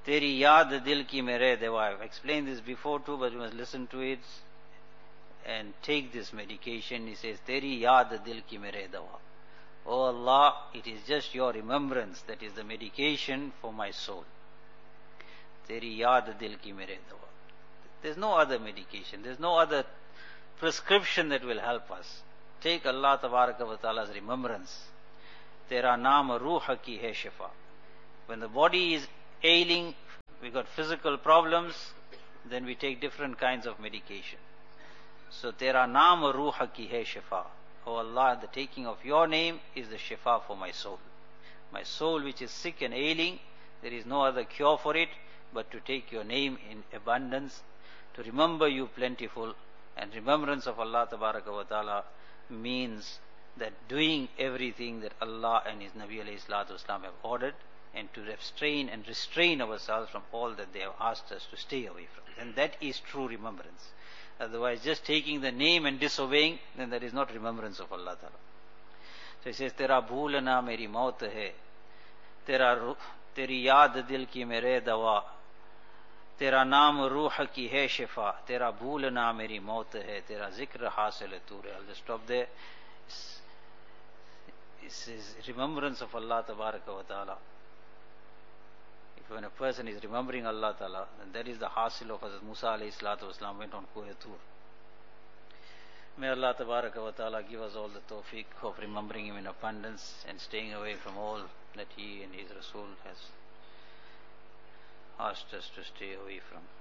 Teri yaad dil ki mere deva. I've explained this before too, but you must listen to it and take this medication. He says, Teri yaad dil ki mere deva. Oh Allah, it is just your remembrance that is the medication for my soul. Teri yaad dil ki mere deva. There's no other medication. There's no other prescription that will help us. Take Allah Tabaraka wa Ta'ala's remembrance. Tera naam ruh ki hai shifa. When the body is ailing, we got physical problems, then we take different kinds of medication. So Tera naam ruh ki hai shifa. Oh Allah, the taking of your name is the shifa for my soul. My soul which is sick and ailing, there is no other cure for it but to take your name in abundance, to remember you plentiful. And remembrance of Allah Tabaraka wa Ta'ala means that doing everything that Allah and His Nabi alayhi salatu wasalam have ordered, and to abstain and restrain ourselves from all that they have asked us to stay away from. And that is true remembrance. Otherwise, just taking the name and disobeying, then that is not remembrance of Allah Ta'ala. So he says, Tera bhoolna meri maut hai, teri yaad dil ki mere dawa, Tera naam ruh ki hai shifa, Tera bhoolna meri maut hai, Tera zikr hasil hai ture. I'll just stop there. This is remembrance of Allah Tabaraka wa Ta'ala. When a person is remembering Allah Ta'ala, then that is the hasil of Hazrat Musa alayhi salatu wasalam went on Koh Tur. May Allah Tabaraka wa Ta'ala give us all the tawfiq of remembering Him in abundance and staying away from all that He and His Rasul has asked us to stay away from.